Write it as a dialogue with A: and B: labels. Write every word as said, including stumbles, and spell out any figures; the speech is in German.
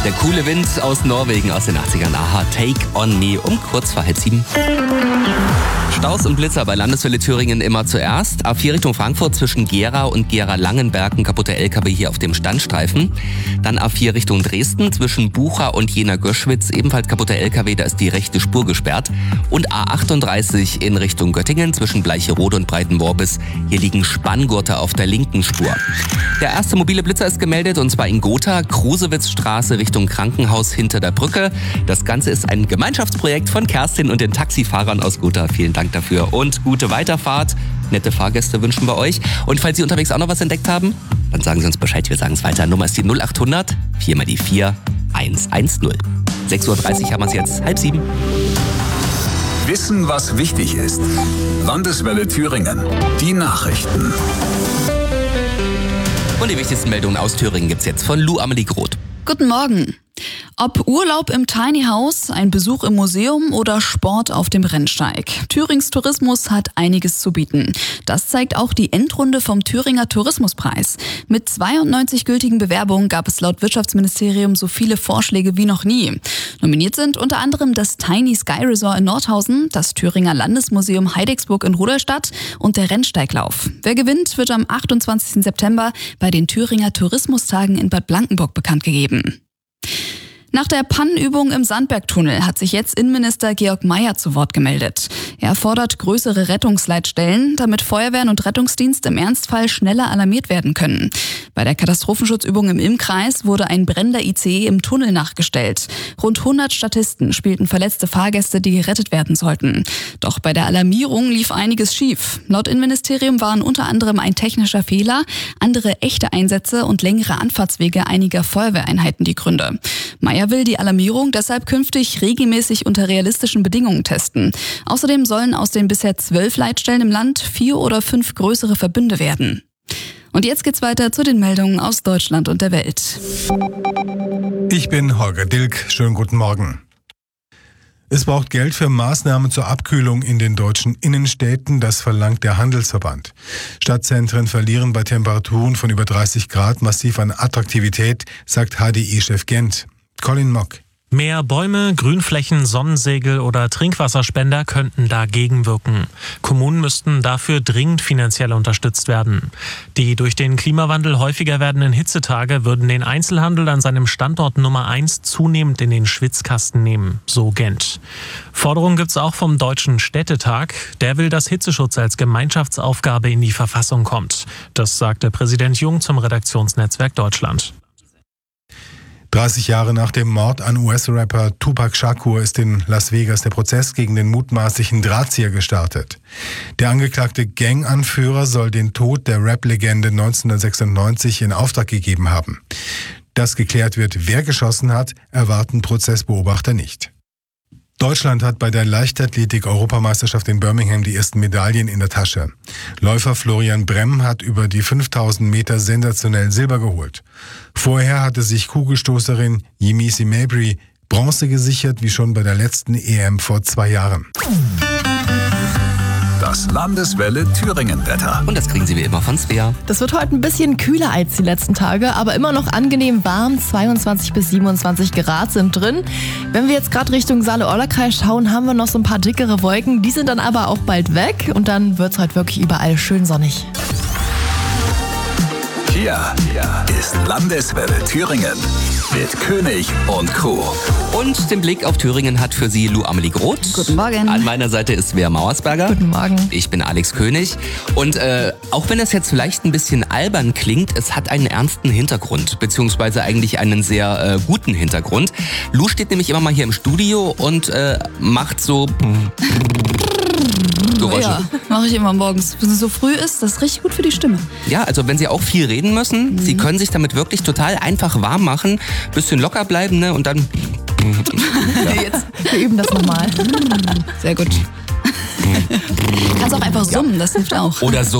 A: Der coole Wind aus Norwegen aus den achtzigern. Aha, Take on Me um kurz vor halb sieben. Staus und Blitzer bei Landeswelle Thüringen immer zuerst. A vier Richtung Frankfurt zwischen Gera und Gera-Langenberg ein kaputter L K W hier auf dem Standstreifen. Dann A vier Richtung Dresden zwischen Bucha und Jena-Göschwitz ebenfalls kaputter L K W, da ist die rechte Spur gesperrt. Und A achtunddreißig in Richtung Göttingen zwischen Bleicherode und Breitenmorbis. Hier liegen Spanngurte auf der linken Spur. Der erste mobile Blitzer ist gemeldet und zwar in Gotha, Krusewitzstraße Richtung Krankenhaus hinter der Brücke. Das Ganze ist ein Gemeinschaftsprojekt von Kerstin und den Taxifahrern aus Gotha. Vielen Dank dafür und gute Weiterfahrt. Nette Fahrgäste wünschen wir euch. Und falls Sie unterwegs auch noch was entdeckt haben, dann sagen Sie uns Bescheid, wir sagen es weiter. Nummer ist die null acht hundert, vier mal die vier, eins eins null. sechs Uhr dreißig haben wir es jetzt, halb sieben.
B: Wissen, was wichtig ist. Landeswelle Thüringen. Die Nachrichten.
A: Und die wichtigsten Meldungen aus Thüringen gibt's jetzt von Lou Amelie Groth.
C: Guten Morgen. Ob Urlaub im Tiny House, ein Besuch im Museum oder Sport auf dem Rennsteig. Thürings Tourismus hat einiges zu bieten. Das zeigt auch die Endrunde vom Thüringer Tourismuspreis. Mit zweiundneunzig gültigen Bewerbungen gab es laut Wirtschaftsministerium so viele Vorschläge wie noch nie. Nominiert sind unter anderem das Tiny Sky Resort in Nordhausen, das Thüringer Landesmuseum Heidecksburg in Rudolstadt und der Rennsteiglauf. Wer gewinnt, wird am achtundzwanzigsten September bei den Thüringer Tourismustagen in Bad Blankenburg bekannt gegeben. Nach der Pannenübung im Sandbergtunnel hat sich jetzt Innenminister Georg Mayer zu Wort gemeldet. Er fordert größere Rettungsleitstellen, damit Feuerwehren und Rettungsdienst im Ernstfall schneller alarmiert werden können. Bei der Katastrophenschutzübung im Ilm-Kreis wurde ein brennender I C E im Tunnel nachgestellt. Rund hundert Statisten spielten verletzte Fahrgäste, die gerettet werden sollten. Doch bei der Alarmierung lief einiges schief. Laut Innenministerium waren unter anderem ein technischer Fehler, andere echte Einsätze und längere Anfahrtswege einiger Feuerwehreinheiten die Gründe. Mayer will die Alarmierung deshalb künftig regelmäßig unter realistischen Bedingungen testen. Außerdem sollen aus den bisher zwölf Leitstellen im Land vier oder fünf größere Verbünde werden. Und jetzt geht's weiter zu den Meldungen aus Deutschland und der Welt.
D: Ich bin Holger Dilk. Schönen guten Morgen. Es braucht Geld für Maßnahmen zur Abkühlung in den deutschen Innenstädten, das verlangt der Handelsverband. Stadtzentren verlieren bei Temperaturen von über dreißig Grad massiv an Attraktivität, sagt H D I-Chef Gent. Colin Mock.
E: Mehr Bäume, Grünflächen, Sonnensegel oder Trinkwasserspender könnten dagegen wirken. Kommunen müssten dafür dringend finanziell unterstützt werden. Die durch den Klimawandel häufiger werdenden Hitzetage würden den Einzelhandel an seinem Standort Nummer eins zunehmend in den Schwitzkasten nehmen, so Gent. Forderungen gibt es auch vom Deutschen Städtetag. Der will, dass Hitzeschutz als Gemeinschaftsaufgabe in die Verfassung kommt. Das sagte Präsident Jung zum Redaktionsnetzwerk Deutschland.
D: dreißig Jahre nach dem Mord an U S-Rapper Tupac Shakur ist in Las Vegas der Prozess gegen den mutmaßlichen Drahtzieher gestartet. Der angeklagte Ganganführer soll den Tod der Rap-Legende neunzehnhundertsechsundneunzig in Auftrag gegeben haben. Dass geklärt wird, wer geschossen hat, erwarten Prozessbeobachter nicht. Deutschland hat bei der Leichtathletik-Europameisterschaft in Birmingham die ersten Medaillen in der Tasche. Läufer Florian Bremm hat über die fünftausend Meter sensationell Silber geholt. Vorher hatte sich Kugelstoßerin Yemisi Mabry Bronze gesichert, wie schon bei der letzten E M vor zwei Jahren.
B: Das Landeswelle Thüringen-Wetter.
A: Und das kriegen Sie wie immer von Svea.
F: Das wird heute ein bisschen kühler als die letzten Tage, aber immer noch angenehm warm. zweiundzwanzig bis siebenundzwanzig Grad sind drin. Wenn wir jetzt gerade Richtung Saale-Orla-Kreis schauen, haben wir noch so ein paar dickere Wolken. Die sind dann aber auch bald weg und dann wird es heute wirklich überall schön sonnig.
B: Hier ist Landeswelle Thüringen mit König und Co.
A: Und den Blick auf Thüringen hat für Sie Lou Amelie Groth.
C: Guten Morgen.
A: An meiner Seite ist Svea Mauersberger.
F: Guten Morgen.
A: Ich bin Alex König. Und äh, auch wenn es jetzt vielleicht ein bisschen albern klingt, es hat einen ernsten Hintergrund, beziehungsweise eigentlich einen sehr äh, guten Hintergrund. Lou steht nämlich immer mal hier im Studio und äh, macht so Geräusche.
C: Ja, mache ich immer morgens. Wenn es so früh ist, das ist richtig gut für die Stimme.
A: Ja, also wenn Sie auch viel reden müssen, mhm. Sie können sich damit wirklich total einfach warm machen, bisschen locker bleiben, ne, und dann...
F: Ja. Jetzt, wir üben das nochmal.
C: Sehr gut. Du kannst auch einfach summen, das hilft auch.
A: Oder so.